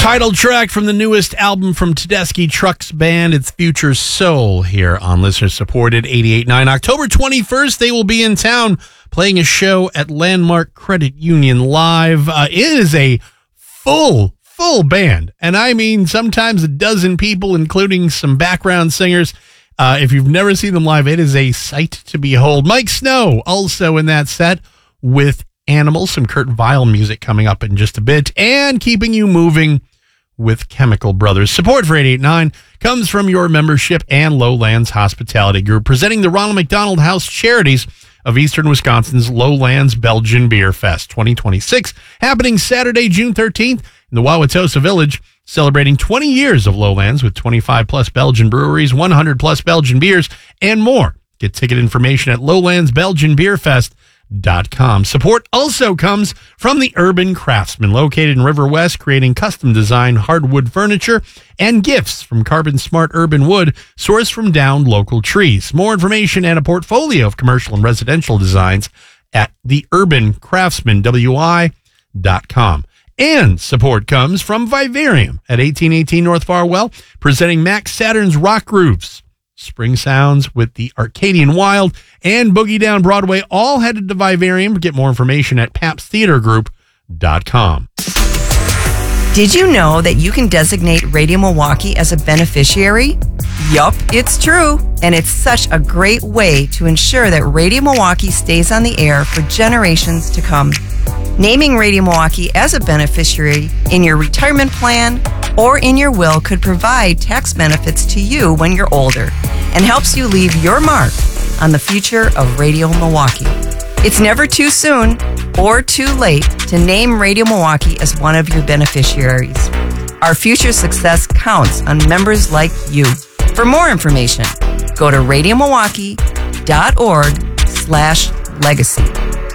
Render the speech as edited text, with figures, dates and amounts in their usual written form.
Title track from the newest album from Tedeschi Trucks Band. It's Future Soul here on Listener Supported 88.9. October 21st, they will be in town playing a show at Landmark Credit Union Live. It is a full band, and I mean sometimes a dozen people, including some background singers. If you've never seen them live, it is a sight to behold. Mike Snow also in that set with Animals, some Kurt Vile music coming up in just a bit, and keeping you moving with Chemical Brothers. Support for 88.9 comes from your membership and Lowlands Hospitality Group, presenting the Ronald McDonald House Charities of Eastern Wisconsin's Lowlands Belgian Beer Fest 2026, happening Saturday, June 13th in the Wauwatosa Village, celebrating 20 years of Lowlands with 25-plus Belgian breweries, 100-plus Belgian beers, and more. Get ticket information at lowlandsbelgianbeerfest.com. Support also comes from the Urban Craftsman, located in River West, creating custom design hardwood furniture and gifts from Carbon Smart Urban Wood, sourced from downed local trees. More information and a portfolio of commercial and residential designs at theurbancraftsmanwi.com. And support comes from Vivarium at 1818 North Farwell, presenting Max Saturn's Rock Grooves. Spring sounds with the Arcadian Wild and Boogie Down Broadway, all headed to Vivarium. Get more information at papstheatergroup.com. Did you know that you can designate Radio Milwaukee as a beneficiary? Yup, it's true. And it's such a great way to ensure that Radio Milwaukee stays on the air for generations to come. Naming Radio Milwaukee as a beneficiary in your retirement plan or in your will could provide tax benefits to you when you're older and helps you leave your mark on the future of Radio Milwaukee. It's never too soon or too late to name Radio Milwaukee as one of your beneficiaries. Our future success counts on members like you. For more information, go to radiomilwaukee.org/legacy.